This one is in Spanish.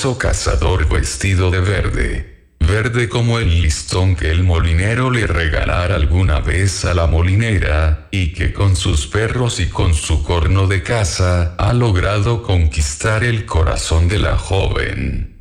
famoso cazador vestido de verde. Verde como el listón que el molinero le regalara alguna vez a la molinera, y que con sus perros y con su corno de caza ha logrado conquistar el corazón de la joven.